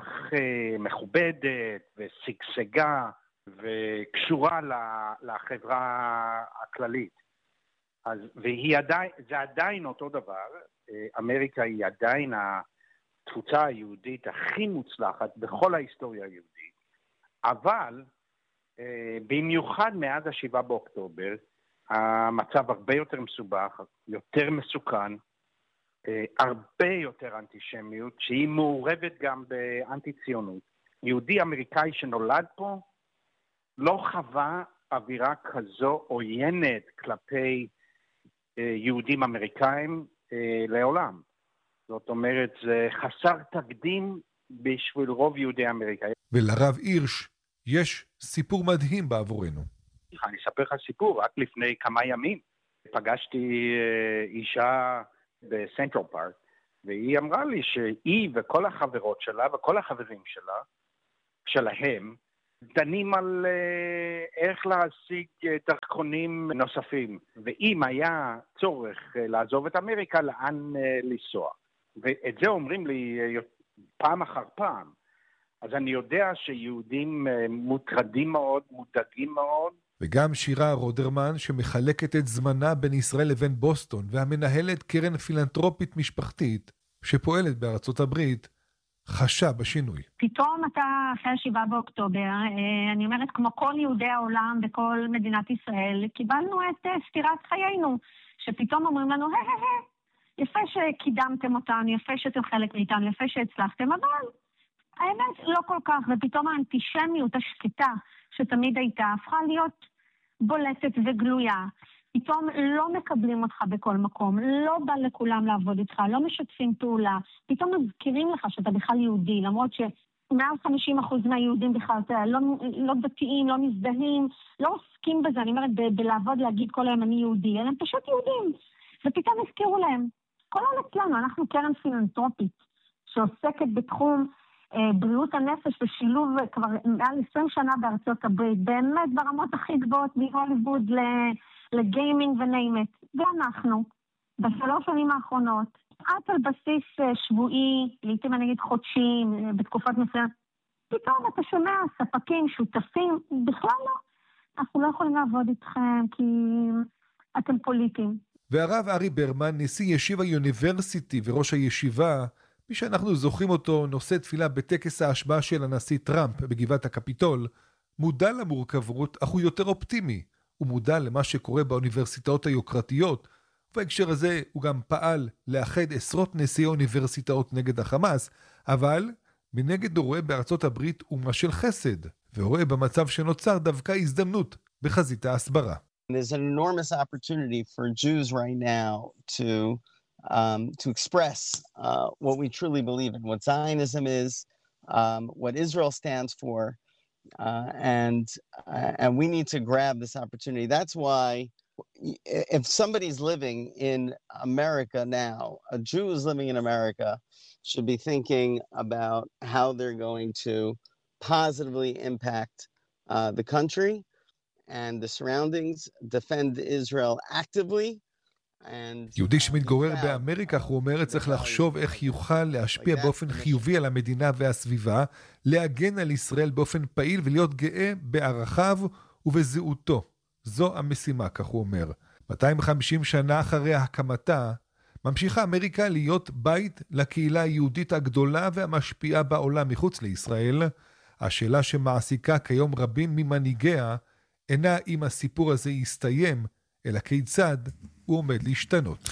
מכובדת ושגשגה וקשורה לחברה הכללית. אז, והיא עדיין, זה עדיין אותו דבר, אמריקה היא עדיין התפוצה היהודית הכי מוצלחת בכל ההיסטוריה היהודית, אבל במיוחד מאז השבעה באוקטובר, המצב הרבה יותר מסובך, יותר מסוכן, הרבה יותר אנטישמיות, שהיא מעורבת גם באנטי-ציונות. יהודי אמריקאי שנולד פה, לא חווה אווירה כזו עוינת כלפי יהודים אמריקאים לעולם. זאת אומרת, זה חסר תקדים בשביל רוב יהודי אמריקה. ולרב הירש יש סיפור מדהים בעבורנו. אני אספר לך סיפור, רק לפני כמה ימים פגשתי אישה בסנטרל פארק, והיא אמרה לי שהיא וכל החברות שלה וכל החברים שלה, שלהם, דנים על איך להשיג דרכונים נוספים, ואם היה צורך לעזוב את אמריקה, לאן לנסוע. ואת זה אומרים לי פעם אחר פעם. אז אני יודע שיהודים מוטרדים מאוד, מודאגים מאוד. וגם שירה רודרמן שמחלקת את זמנה בין ישראל לבין בוסטון, והמנהלת קרן פילנטרופית משפחתית שפועלת בארצות הברית, חשה בשינוי. פתאום אתה אחרי השבעה באוקטובר, אני אומרת כמו כל יהודי העולם בכל מדינת ישראל, קיבלנו את סתירת חיינו, שפתאום אומרים לנו, היי היי היי, יפה שקידמתם אותנו, יפה שאתם חלק מאיתנו, יפה שהצלחתם, אבל האמת לא כל כך, ופתאום האנטישמיות השקטה שתמיד הייתה, הפכה להיות בולטת וגלויה. פתאום לא מקבלים אותך בכל מקום, לא בא לכולם לעבוד איתך, לא משתפים פעולה, פתאום מזכירים לך שאתה בכלל יהודי, למרות שמעל חמישים אחוז מהיהודים בכלל לא, לא דתיים, לא מזדהים, לא עוסקים בזה, אני אומרת, ב- בלעבוד להגיד כל היום אני יהודי, אלא הם פשוט יהודים, ופתאום הזכירו להם. כל העולם אצלנו, אנחנו קרן פילנטרופית, שעוסקת בתחום אה, בריאות הנפש ושילוב כבר מעל עשרים שנה בארצות הברית, באמת ברמות הכי גבוהות מהוליווד ל... לגיימינג וניימט, ואנחנו, בשלוש שנים האחרונות, עד על בסיס שבועי, לעתים אני אגיד חודשי, בתקופות מסוימת, פתאום אתה שומע ספקים, שותפים, בכלל לא. אנחנו לא יכולים לעבוד איתכם כי אתם פוליטיים. והרב ארי ברמן, נשיא ישיבה יוניברסיטי וראש הישיבה, מי שאנחנו זוכרים אותו נושא תפילה בטקס ההשבעה של הנשיא טראמפ בגבעת הקפיטול, מודע למורכבות, אך הוא יותר אופטימי. הוא מודע למה שקורה באוניברסיטאות היוקרתיות, ובהקשר הזה הוא גם פעל לאחד עשרות נשיאי אוניברסיטאות נגד החמאס, אבל מנגד הוא רואה בארצות הברית אומה של חסד, ורואה במצב שנוצר דווקא הזדמנות בחזית ההסברה. There's an enormous opportunity for Jews right now to um, to express uh, what we truly believe in, what Zionism is, um, what Israel stands for. Uh, and uh, and we need to grab this opportunity. That's why if somebody's living in America now, a Jew is living in America, should be thinking about how they're going to positively impact uh, the country and the surroundings, defend Israel actively. יהודי שמתגורר באמריקה, הוא אומר, צריך לחשוב איך יוכל להשפיע באופן חיובי על המדינה והסביבה, להגן על ישראל באופן פעיל ולהיות גאה בערכיו ובזהותו. זו המשימה, כך הוא אומר. מאתיים וחמישים שנה אחרי הקמתה, ממשיכה אמריקה להיות בית לקהילה היהודית הגדולה והמשפיעה בעולם מחוץ לישראל. השאלה שמעסיקה כיום רבים ממנהיגיה, אינה אם הסיפור הזה יסתיים, אלא כיצד הוא עומד להשתנות.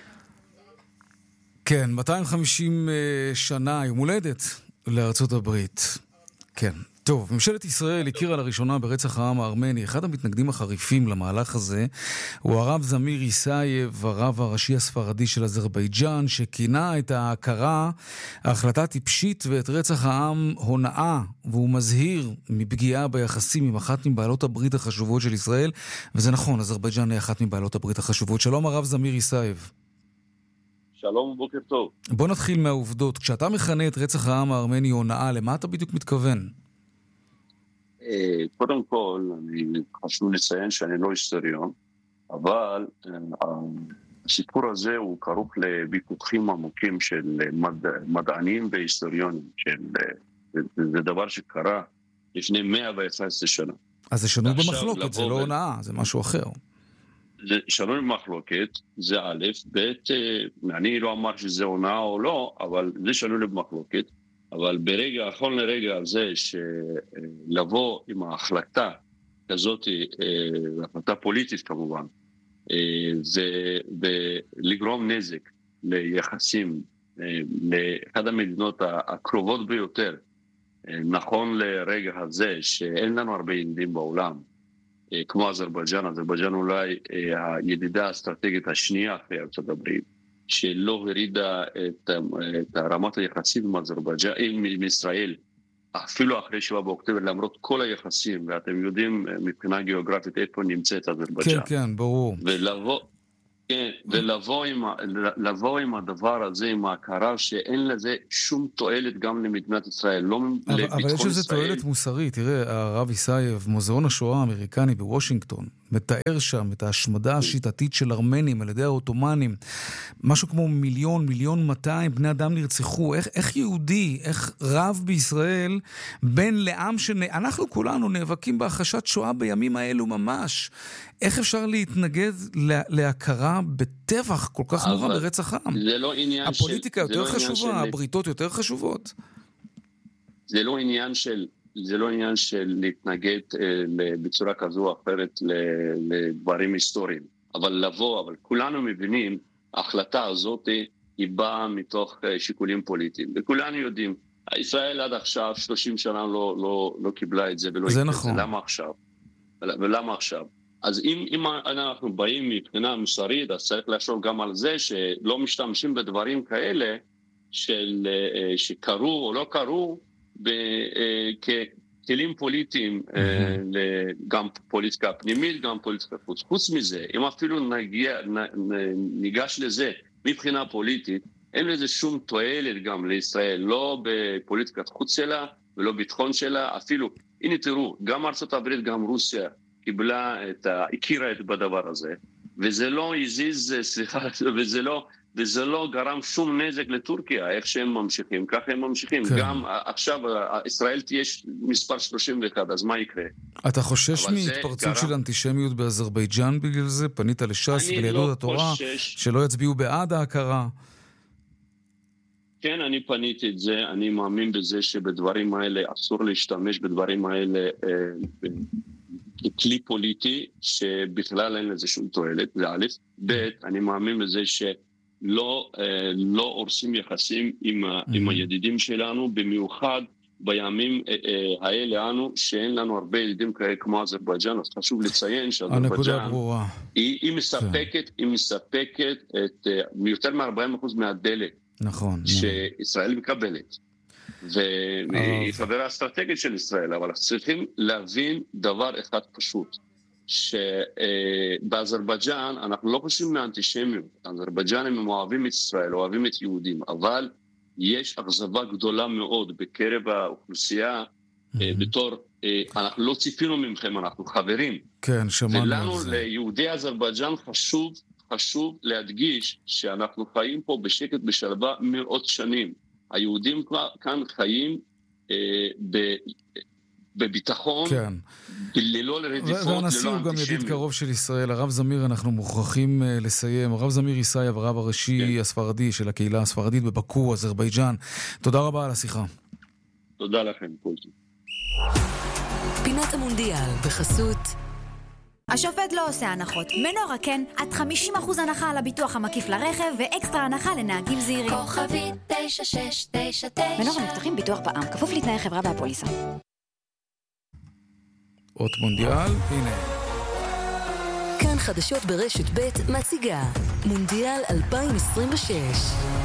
כן, מאתיים וחמישים שנה יום הולדת לארצות הברית. כן. טוב, ממשלת ישראל הכירה לראשונה ברצח העם הארמני. אחד המתנגדים החריפים למהלך הזה הוא הרב זמיר איסייב, הרב הראשי הספרדי של אזרבייג'אן, שכינה את ההכרה ההחלטה טיפשית ואת רצח העם הונאה, והוא מזהיר מפגיעה ביחסים עם אחת מבעלות הברית החשובות של ישראל, וזה נכון, אזרבייג'אן היא אחת מבעלות הברית החשובות. שלום הרב זמיר איסייב. שלום ובוקר טוב. בוא נתחיל מהעובדות. כשאתה מכנה את רצח העם הארמני הונאה, למה אתה בדיוק מתכוון? קודם כל, אני חשוב לציין שאני לא היסטוריון, אבל הסיפור הזה הוא כרוך לוויכוחים עמוקים של מדע, מדענים והיסטוריונים. של, זה דבר שקרה לפני מאה ואחת עשרה שנה. אז זה שנוי במחלוקת, זה לא הונאה, זה משהו אחר. זה שנוי במחלוקת, זה א', ב', אני לא אמר שזה הונאה או לא, אבל זה שנוי במחלוקת. אבל ברגע, נכון לרגע הזה, שלבוא עם ההחלטה כזאת, החלטה פוליטית כמובן, זה לגרום נזק ליחסים, לאחד המדינות הקרובות ביותר, נכון לרגע הזה, שאין לנו הרבה ידידים בעולם, כמו אזרבייג'אן, אזרבייג'אן אולי הידידה האסטרטגית השנייה אחרי ארצות הברית, שלא הורידה את, את רמת היחסים עם אזרבייג'אן, עם ישראל, אפילו אחרי שבעה באוקטובר, למרות כל היחסים, ואתם יודעים מבחינה גיאוגרפית איפה נמצאת אזרבייג'אן. כן, כן, ברור. ולבוא, כן, ולבוא עם, לבוא עם הדבר הזה, עם ההכרה שאין לזה שום תועלת גם למדינת ישראל, לא אבל, לביטחון אבל יש לזה ישראל. תועלת מוסרית. תראה, הרב איסייב, מוזיאון השואה האמריקני בוושינגטון, מתאר שם את ההשמדה השיטתית של ארמנים על ידי האוטומנים. משהו כמו מיליון, מיליון מאתיים בני אדם נרצחו. איך, איך יהודי, איך רב בישראל, בין לעם שאנחנו כולנו נאבקים בהכחשת שואה בימים האלו ממש. איך אפשר להתנגד לה, להכרה בטבח כל כך נורא ברצח העם? זה לא עניין הפוליטיקה של, יותר לא חשובה, של... הבריתות יותר חשובות. זה לא עניין של, זה לא עניין של להתנגד אה, בצורה כזו או אחרת לדברים היסטוריים. אבל לבוא, אבל כולנו מבינים, ההחלטה הזאת היא באה מתוך שיקולים פוליטיים. וכולנו יודעים, ישראל עד עכשיו שלושים שנה לא, לא, לא קיבלה את זה ולא זה נכון. זה. למה עכשיו? ולמה עכשיו? אז אם, אם אנחנו באים מבחינה מוסרית, אז צריך לחשוב גם על זה שלא משתמשים בדברים כאלה של, שקרו או לא קרו ככלים פוליטיים, גם פוליטיקה פנימית, גם פוליטיקה חוץ. חוץ מזה, אם אפילו נגיע, ניגש לזה מבחינה פוליטית, אין לזה שום תועלת גם לישראל, לא בפוליטיקת חוץ שלה ולא ביטחון שלה, אפילו, הנה תראו, גם ארצות הברית, גם רוסיה, קיבלה את ה... הכירה את בדבר הזה, וזה לא הזיז, סליחה, וזה לא, וזה לא גרם שום נזק לטורקיה, איך שהם ממשיכים, ככה הם ממשיכים. כן. גם עכשיו, ישראל תהיה מספר שלושים ואחת, אז מה יקרה? אתה חושש מהתפרצות גרם... של אנטישמיות באזרבייג'אן בגלל זה? פנית לש"ס וליהדות לא התורה, חושש... שלא יצביעו בעד ההכרה? כן, אני פניתי את זה, אני מאמין בזה שבדברים האלה אסור להשתמש בדברים האלה אה, ככלי פוליטי, שבכלל אין לזה שום תועלת, זה א', ב', אני מאמין בזה שלא אה, לא הורסים יחסים עם, mm-hmm. עם הידידים שלנו, במיוחד בימים אה, אה, האלה אנו, שאין לנו הרבה ידידים כאלה כמו אזרבייג'אן, אז חשוב לציין שאזרבייג'אן היא, היא מספקת, היא מספקת את אה, יותר מ-ארבעים אחוז מהדלק. נכון. שישראל מקבלת. והיא חברה אסטרטגית של ישראל, אבל צריכים להבין דבר אחד פשוט. שבאזרבייג'אן אנחנו לא חושבים מאנטישמיות. האזרבייג'אנים הם אוהבים את ישראל, אוהבים את יהודים, אבל יש אכזבה גדולה מאוד בקרב האוכלוסייה, בתור, אנחנו לא ציפינו ממכם, אנחנו חברים. כן, שמענו על ולנו, זה. ליהודי אזרבייג'אן, חשוב, חשוב להדגיש שאנחנו חיים פה בשקט בשלווה מאות שנים. היהודים כאן חיים אה, ב... בביטחון, כן. ללא רדיפות, והנשיא הוא גם ידיד קרוב של ישראל. הרב זמיר, אנחנו מוכרחים לסיים. הרב זמיר יסייב, הרב הראשי כן. הספרדי של הקהילה הספרדית בבאקו, אזרבייג'אן. תודה רבה על השיחה. תודה לכם. פינת המונדיאל בחסות השופט לא עושה הנחות. מנורה כן, עד חמישים אחוז הנחה על הביטוח המקיף לרכב ואקסטרה הנחה לנהגים זהירים. כוכבית תשע שש תשע תשע. מנורה מבטחים ביטוח בע"מ, כפוף לתנאי חברה והפוליסה. אות מונדיאל, הנה. כאן חדשות ברשת ב' מציגה מונדיאל אלפיים עשרים ושש.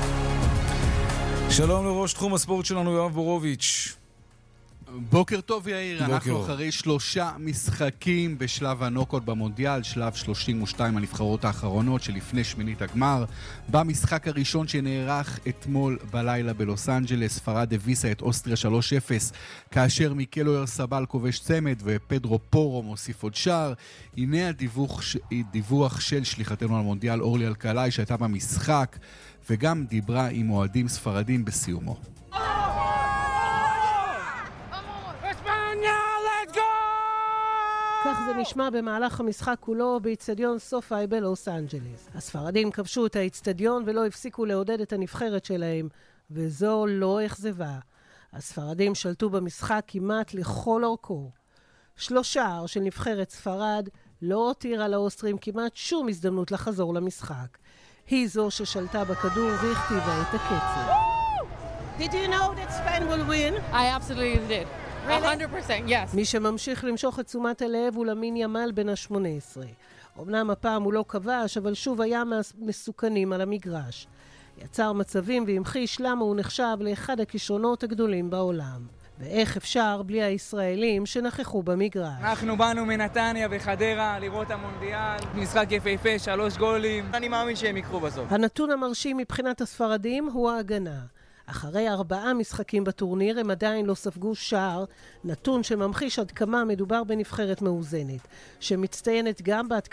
שלום לראש תחום הספורט שלנו יואב בורוביץ'. בוקר טוב יאיר, בוקר. אנחנו אחרי שלושה משחקים בשלב הנוקאוט במונדיאל, שלב שלושים ושתיים הנבחרות האחרונות שלפני שמינית הגמר. במשחק הראשון שנערך אתמול בלילה בלוס אנג'לס, ספרד הביסה את אוסטריה שלוש אפס, כאשר מיקל אוירסבל כובש צמד ופדרו פורו מוסיף עוד שער. הנה הדיווח, דיווח של שליחתנו למונדיאל אורלי אלקלעי שהייתה במשחק וגם דיברה עם אוהדים ספרדים בסיומו. כך זה נשמע במהלך המשחק כולו באצטדיון סופאי בלוס אנג'לס. הספרדים כבשו את האצטדיון ולא הפסיקו לעודד את הנבחרת שלהם, וזו לא אכזבה. הספרדים שלטו במשחק כמעט לכל אורכו. שלושה של נבחרת ספרד לא הותירה לאוסטרים כמעט שום הזדמנות לחזור למשחק. היא זו ששלטה בכדור והכתיבה את הקצב. Did you know that Spain will win? I absolutely did. one hundred percent, yes. מי שממשיך למשוך את תשומת הלב הוא למין ימל בן ה-שמונה עשרה. אמנם הפעם הוא לא כבש, אבל שוב היה מסוכנים על המגרש. יצר מצבים והמחיש למה הוא נחשב לאחד הכישרונות הגדולים בעולם. ואיך אפשר בלי הישראלים שנכחו במגרש. אנחנו באנו מנתניה וחדרה לראות המונדיאל, משחק יפהפה, שלוש גולים. אני מאמין שהם יקחו בסוף. הנתון המרשים מבחינת הספרדים הוא ההגנה. אחרי ארבעה משחקים בטורניר הם עדיין לא ספגו שער, נתון שממחיש עד כמה מדובר בנבחרת מאוזנת, שמצטיינת גם בהתקפה